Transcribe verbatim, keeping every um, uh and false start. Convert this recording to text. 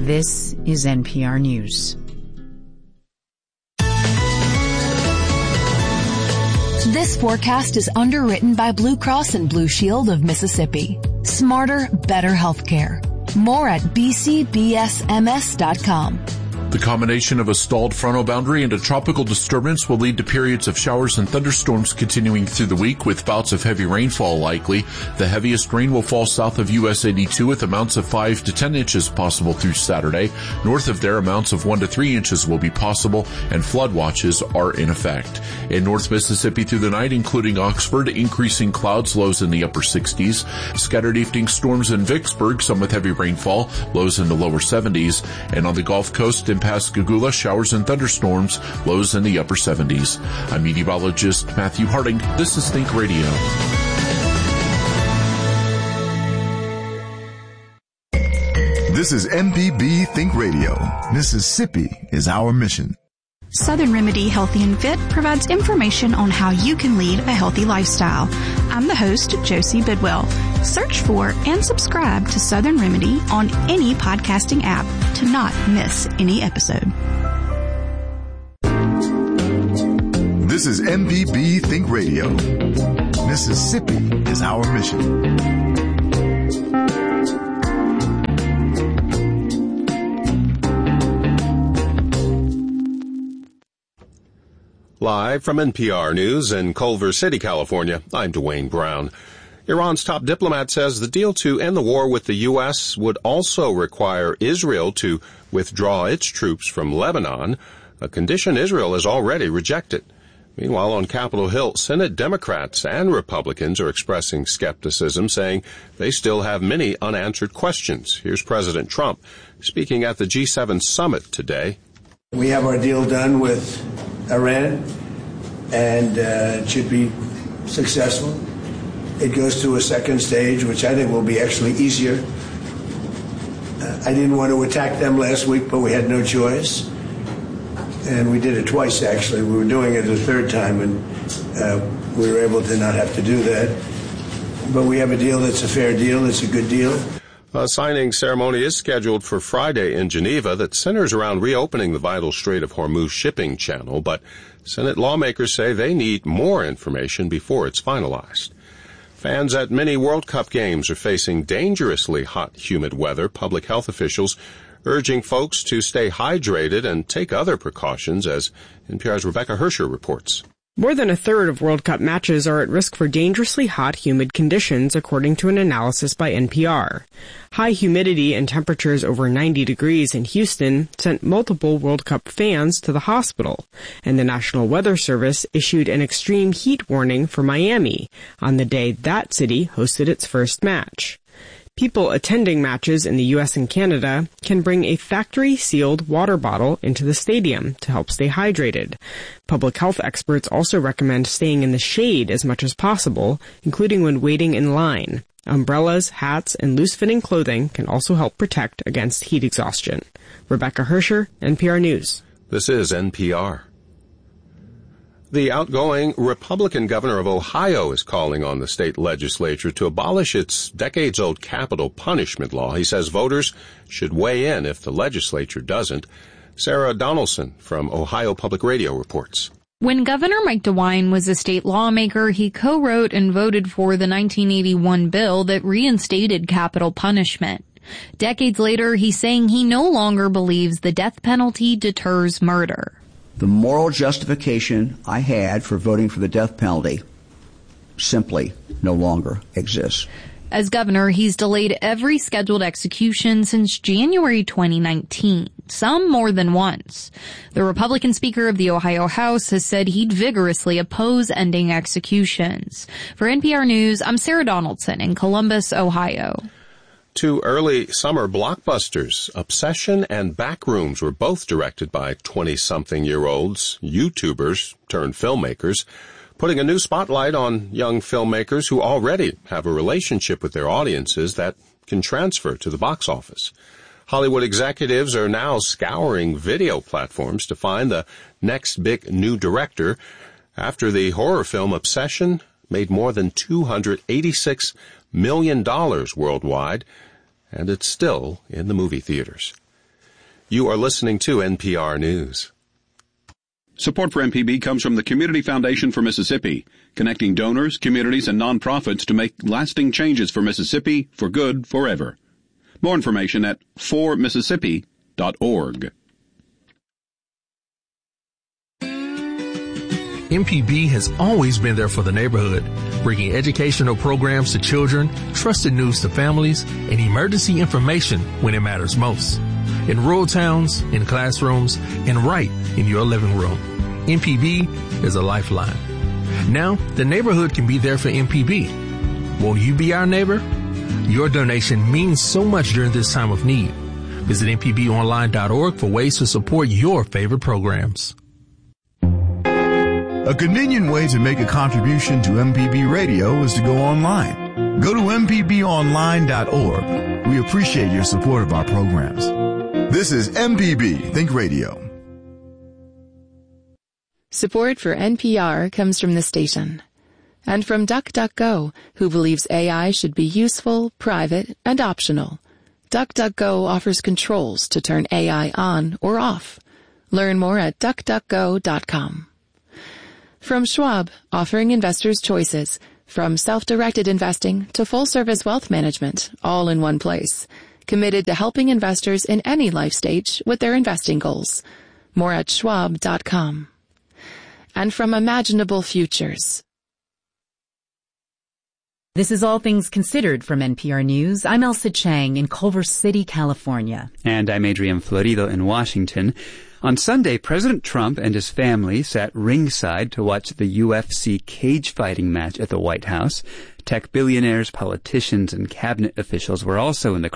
This is N P R News. This forecast is underwritten by Blue Cross and Blue Shield of Mississippi. Smarter, better healthcare. More at b c b s m s dot com. The combination of a stalled frontal boundary and a tropical disturbance will lead to periods of showers and thunderstorms continuing through the week with bouts of heavy rainfall likely. The heaviest rain will fall south of U S eighty-two with amounts of five to ten inches possible through Saturday. North of there, amounts of one to three inches will be possible and flood watches are in effect. In North Mississippi through the night, including Oxford, increasing clouds, lows in the upper sixties. Scattered evening storms in Vicksburg, some with heavy rainfall, lows in the lower seventies. And on the Gulf Coast in Pascagoula, showers and thunderstorms, lows in the upper seventies. I'm meteorologist Matthew Harding. This is Think Radio. This is M P B Think Radio. Mississippi is our mission. Southern Remedy Healthy and Fit provides information on how you can lead a healthy lifestyle. I'm the host, Josie Bidwell. Search for and subscribe to Southern Remedy on any podcasting app to not miss any episode. This is M P B Think Radio. Mississippi is our mission. Live from N P R News in Culver City, California, I'm Dwayne Brown. Iran's top diplomat says the deal to end the war with the U S would also require Israel to withdraw its troops from Lebanon, a condition Israel has already rejected. Meanwhile, on Capitol Hill, Senate Democrats and Republicans are expressing skepticism, saying they still have many unanswered questions. Here's President Trump speaking at the G seven summit today. We have our deal done with Iran, and uh, it should be successful. It goes to a second stage, which I think will be actually easier. Uh, I didn't want to attack them last week, but we had no choice. And we did it twice, actually. We were doing it a third time, and uh, we were able to not have to do that. But we have a deal that's a fair deal. It's a good deal. A signing ceremony is scheduled for Friday in Geneva that centers around reopening the vital Strait of Hormuz shipping channel, but Senate lawmakers say they need more information before it's finalized. Fans at many World Cup games are facing dangerously hot, humid weather. Public health officials urging folks to stay hydrated and take other precautions, as N P R's Rebecca Hersher reports. More than a third of World Cup matches are at risk for dangerously hot, humid conditions, according to an analysis by N P R. High humidity and temperatures over ninety degrees in Houston sent multiple World Cup fans to the hospital, and the National Weather Service issued an extreme heat warning for Miami on the day that city hosted its first match. People attending matches in the U S and Canada can bring a factory-sealed water bottle into the stadium to help stay hydrated. Public health experts also recommend staying in the shade as much as possible, including when waiting in line. Umbrellas, hats, and loose-fitting clothing can also help protect against heat exhaustion. Rebecca Hersher, N P R News. This is N P R. The outgoing Republican governor of Ohio is calling on the state legislature to abolish its decades-old capital punishment law. He says voters should weigh in if the legislature doesn't. Sarah Donaldson from Ohio Public Radio reports. When Governor Mike DeWine was a state lawmaker, he co-wrote and voted for the nineteen eighty-one bill that reinstated capital punishment. Decades later, he's saying he no longer believes the death penalty deters murder. The moral justification I had for voting for the death penalty simply no longer exists. As governor, he's delayed every scheduled execution since January twenty nineteen, some more than once. The Republican Speaker of the Ohio House has said he'd vigorously oppose ending executions. For N P R News, I'm Sarah Donaldson in Columbus, Ohio. Two early summer blockbusters, Obsession and Backrooms, were both directed by twenty-something-year-olds, YouTubers turned filmmakers, putting a new spotlight on young filmmakers who already have a relationship with their audiences that can transfer to the box office. Hollywood executives are now scouring video platforms to find the next big new director after the horror film Obsession made more than two hundred eighty-six million dollars worldwide, and it's still in the movie theaters. You are listening to N P R News. Support for M P B comes from the Community Foundation for Mississippi, connecting donors, communities, and nonprofits to make lasting changes for Mississippi for good forever. More information at for mississippi dot org. M P B has always been there for the neighborhood, bringing educational programs to children, trusted news to families, and emergency information when it matters most. In rural towns, in classrooms, and right in your living room. M P B is a lifeline. Now, the neighborhood can be there for M P B. Won't you be our neighbor? Your donation means so much during this time of need. Visit M P B online dot org for ways to support your favorite programs. A convenient way to make a contribution to M P B Radio is to go online. Go to M P B online dot org. We appreciate your support of our programs. This is M P B Think Radio. Support for N P R comes from the station and from DuckDuckGo, who believes A I should be useful, private, and optional. DuckDuckGo offers controls to turn A I on or off. Learn more at duck duck go dot com. From Schwab, offering investors choices, from self-directed investing to full-service wealth management, all in one place. Committed to helping investors in any life stage with their investing goals. More at schwab dot com. And from Imaginable Futures. This is All Things Considered from N P R News. I'm Elsa Chang in Culver City, California. And I'm Adrian Florido in Washington. On Sunday, President Trump and his family sat ringside to watch the U F C cage fighting match at the White House. Tech billionaires, politicians, and cabinet officials were also in the